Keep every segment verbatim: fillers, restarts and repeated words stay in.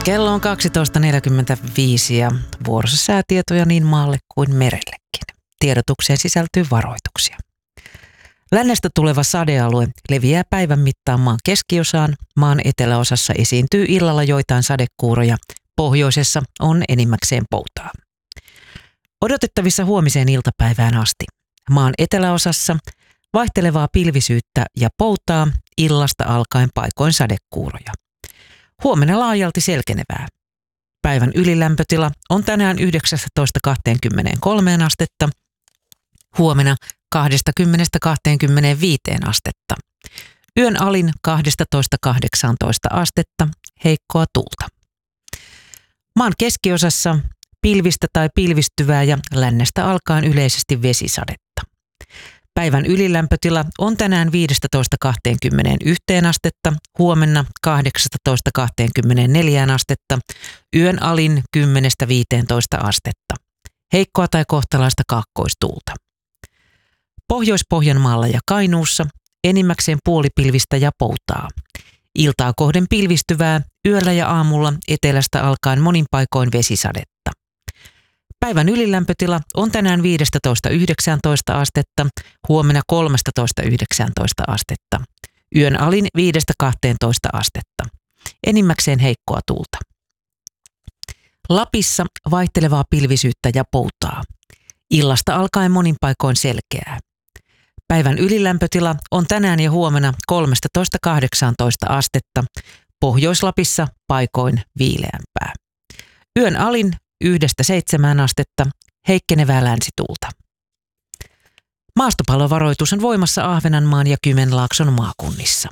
Kello on kaksitoista neljäkymmentäviisi ja vuorossa säätietoja niin maalle kuin merellekin. Tiedotukseen sisältyy varoituksia. Lännestä tuleva sadealue leviää päivän mittaan maan keskiosaan. Maan eteläosassa esiintyy illalla joitain sadekuuroja. Pohjoisessa on enimmäkseen poutaa. Odotettavissa huomiseen iltapäivään asti. Maan eteläosassa vaihtelevaa pilvisyyttä ja poutaa, illasta alkaen paikoin sadekuuroja. Huomenna laajalti selkenevää. Päivän ylilämpötila on tänään yhdeksäntoista kaksikymmentäkolme astetta, huomenna kaksikymmentä kaksikymmentäviisi astetta. Yön alin kaksitoista kahdeksantoista astetta, heikkoa tuulta. Maan keskiosassa pilvistä tai pilvistyvää ja lännestä alkaen yleisesti vesisadetta. Päivän ylilämpötila on tänään viisitoista kaksikymmentäyksi astetta, huomenna kahdeksantoista kaksikymmentäneljä astetta, yön alin kymmenen viisitoista astetta. Heikkoa tai kohtalaista kaakkoistuulta. Pohjois-Pohjanmaalla ja Kainuussa enimmäkseen puolipilvistä ja poutaa. Iltaa kohden pilvistyvää, yöllä ja aamulla etelästä alkaen monin paikoin vesisadetta. Päivän ylilämpötila on tänään viisitoista yhdeksäntoista astetta, huomenna kolmetoista yhdeksäntoista astetta. Yön alin viidestä kahteentoista astetta. Enimmäkseen heikkoa tuulta. Lapissa vaihtelevaa pilvisyyttä ja poutaa. Illasta alkaen monin paikoin selkeää. Päivän ylilämpötila on tänään ja huomenna kolmetoista kahdeksantoista astetta. Pohjois-Lapissa paikoin viileämpää. Yön alin yhdestä seitsemään astetta, heikkenevää länsituulta. Maastopallovaroitus on voimassa Ahvenanmaan ja Kymenlaakson maakunnissa.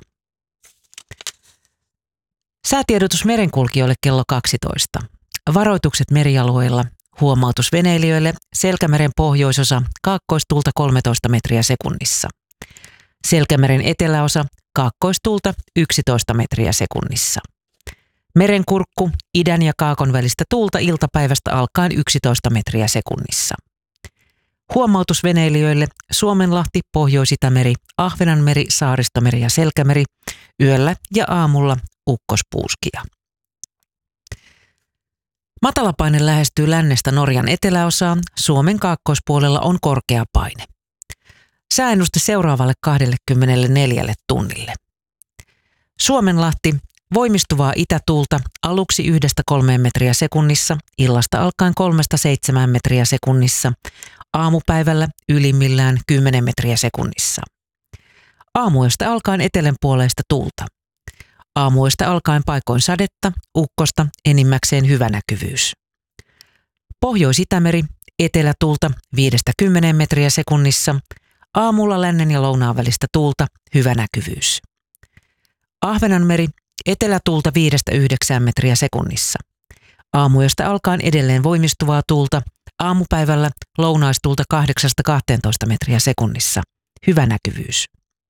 Säätiedotus merenkulkijoille kello kaksitoista. Varoitukset merialueilla, huomautus veneilijöille, Selkämeren pohjoisosa, kaakkoistuulta kolmetoista metriä sekunnissa. Selkämeren eteläosa, kaakkoistuulta yksitoista metriä sekunnissa. Merenkurkku, idän ja kaakon välistä tuulta iltapäivästä alkaen yksitoista metriä sekunnissa. Huomautus veneilijöille, Suomenlahti, Pohjois-Itämeri, Ahvenanmeri, Saaristomeri ja Selkämeri, yöllä ja aamulla ukkospuuskia. Matalapaine lähestyy lännestä Norjan eteläosaan, Suomen kaakkoispuolella on korkea paine. Sääennuste seuraavalle kaksikymmentäneljä tunnille. Suomenlahti, voimistuvaa itätuulta aluksi yhdestä kolmeen metriä sekunnissa, illasta alkaen kolmesta seitsemään metriä sekunnissa, aamupäivällä ylimmillään kymmenen metriä sekunnissa. Aamuyöstä alkaen etelänpuoleista tuulta. Aamuyöstä alkaen paikoin sadetta, ukkosta, enimmäkseen hyvä näkyvyys. Pohjois-Itämeri, etelätuulta viidestä kymmeneen metriä sekunnissa, aamulla lännen ja lounaan välistä tuulta, hyvä näkyvyys. Ahvenanmeri, etelätuulta viidestä yhdeksään metriä sekunnissa. Aamuyöstä alkaen edelleen voimistuvaa tuulta, aamupäivällä lounaistuulta kahdeksasta kahteentoista metriä sekunnissa. Hyvä näkyvyys.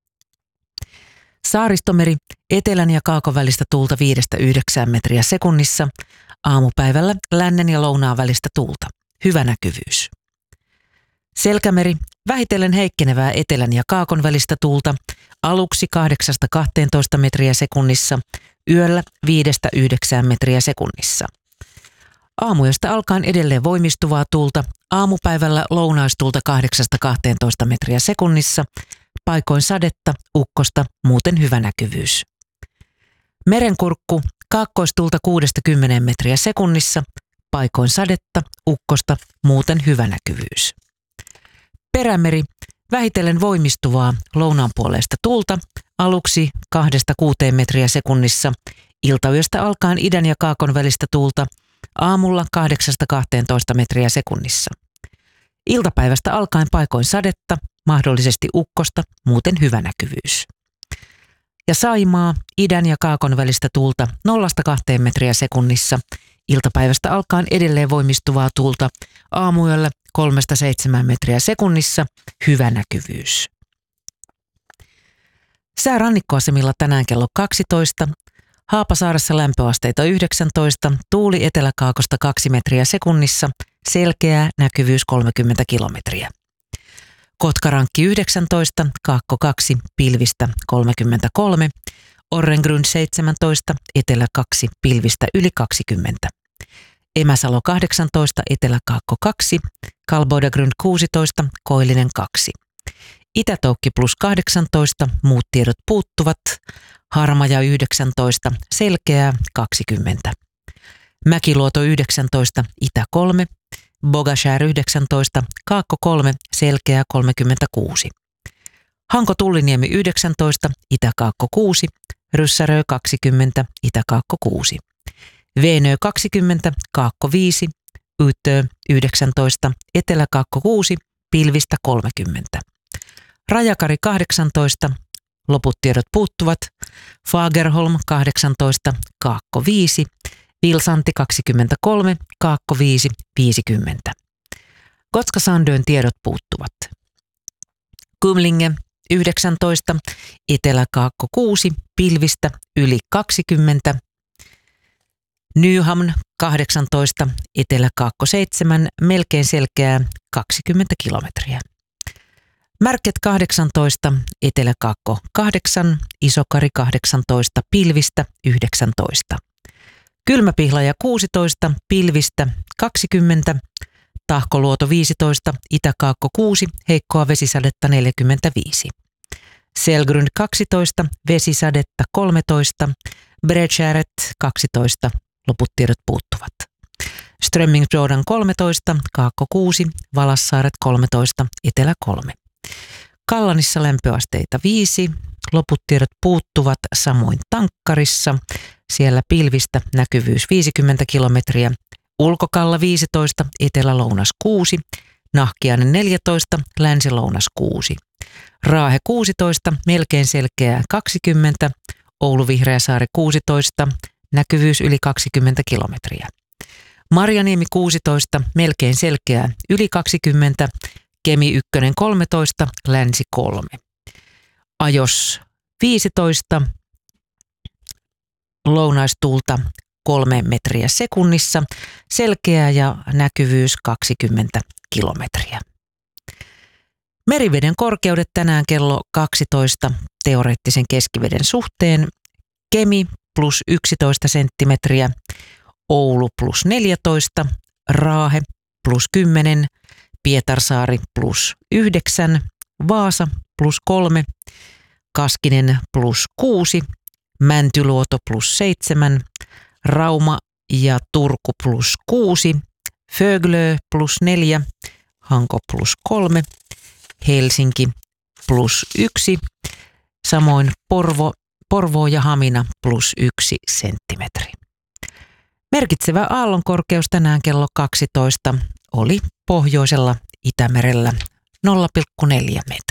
Saaristomeri, etelän ja kaakon välistä tuulta viidestä yhdeksään metriä sekunnissa. Aamupäivällä lännen ja lounaan välistä tuulta. Hyvä näkyvyys. Selkämeri, vähitellen heikkenevää etelän ja kaakon välistä tuulta, aluksi kahdeksasta kahteentoista metriä sekunnissa, yöllä viidestä yhdeksään metriä sekunnissa. Aamuyöstä alkaen edelleen voimistuvaa tuulta, aamupäivällä lounaistuulta kahdeksasta kahteentoista metriä sekunnissa, paikoin sadetta, ukkosta, muuten hyvä näkyvyys. Merenkurkku, kaakkoistuulta kuudesta kymmeneen metriä sekunnissa, paikoin sadetta, ukkosta, muuten hyvä näkyvyys. Perämeri, vähitellen voimistuvaa lounaanpuoleista tuulta, aluksi kahdesta kuuteen metriä sekunnissa, iltayöstä alkaen idän ja kaakon välistä tuulta, aamulla kahdeksasta kahteentoista metriä sekunnissa. Iltapäivästä alkaen paikoin sadetta, mahdollisesti ukkosta, muuten hyvä näkyvyys. Ja Saimaa, idän ja kaakon välistä tuulta nollasta kahteen metriä sekunnissa, iltapäivästä alkaen edelleen voimistuvaa tuulta, aamuyöllä kolmesta seitsemään metriä sekunnissa, hyvä näkyvyys. Sää rannikkoasemilla tänään kello kaksitoista, Haapasaaressa lämpöasteita yhdeksäntoista, tuuli eteläkaakosta kaksi metriä sekunnissa, selkeää, näkyvyys kolmekymmentä kilometriä. Kotkarankki yhdeksäntoista, Kaakko kaksi, pilvistä kolmekymmentäkolme, Orrengrund seitsemäntoista, etelä kaksi, pilvistä yli kaksikymmentä. Emäsalo kahdeksantoista, etelä-kaakko kaksi, Kalboidagrund kuusitoista, koillinen kaksi. Itätoukki plus kahdeksantoista, muut tiedot puuttuvat. Harmaja yhdeksäntoista, selkeää kaksikymmentä. Mäkiluoto yhdeksäntoista, itä kolme. Bogashär yhdeksäntoista, kaakko kolme, selkeää kolmekymmentäkuusi. Hanko Tulliniemi yhdeksäntoista, itä-kaakko kuusi. Ryssärö kaksikymmentä, itä-kaakko kuusi. Veenö kaksikymmentä, kaakko viisi. Ytö yhdeksäntoista, etelä-kaakko kuusi, pilvistä kolmekymmentä. Rajakari kahdeksantoista, loput tiedot puuttuvat. Fagerholm kahdeksantoista, kaakko viisi. Vilsanti kaksikymmentäkolme, kaakko viisi, viisikymmentä. Gotska Sandön tiedot puuttuvat. Kumlinge yhdeksäntoista, etelä-kaakko kuusi, pilvistä yli kaksikymmentä. Nyhamn kahdeksantoista, etelä-kaakko seitsemän, melkein selkeää kaksikymmentä kilometriä. Märket kahdeksantoista, etelä-kaakko kahdeksan, Isokari kahdeksantoista, pilvistä yhdeksäntoista. Kylmäpihlaja kuusitoista, pilvistä kaksikymmentä, Tahkoluoto viisitoista, Itä-kaakko kuusi, heikkoa vesisadetta neljäkymmentäviisi. Selgrund kaksitoista, vesisadetta kolmetoista, Bredskäret kaksitoista, loput tiedot puuttuvat. Strömmingsbrodan kolmetoista, Kaakko kuusi, Valassaaret kolmetoista, Etelä kolme. Kallanissa lämpöasteita viisi, loput tiedot puuttuvat, samoin Tankkarissa. Siellä pilvistä näkyvyys viisikymmentä kilometriä. Ulkokalla viisitoista, Etelä-lounas kuusi, Nahkiainen neljätoista, Länsi-lounas kuusi. Raahe kuusitoista, melkein selkeää kaksikymmentä, Oulu-Vihreäsaari kuusitoista, näkyvyys yli kaksikymmentä kilometriä. Marjaniemi kuusitoista, melkein selkeää yli kaksikymmentä, Kemi yksi kolmetoista, Länsi kolme. Ajos viisitoista, lounaistuulta kolme metriä sekunnissa, selkeää ja näkyvyys kaksikymmentä kilometriä. Meriveden korkeudet tänään kello kaksitoista teoreettisen keskiveden suhteen. Kemi plus yksitoista senttimetriä, Oulu plus neljätoista, Raahe plus kymmenen, Pietarsaari plus yhdeksän, Vaasa plus kolme, Kaskinen plus kuusi, Mäntyluoto plus seitsemän, Rauma ja Turku plus kuusi, Föglö plus neljä, Hanko plus kolme, Helsinki plus yksi, samoin Porvo, Porvoo ja Hamina plus yksi senttimetri. Merkitsevä aallonkorkeus tänään kello kaksitoista oli pohjoisella Itämerellä nolla pilkku neljä metriä.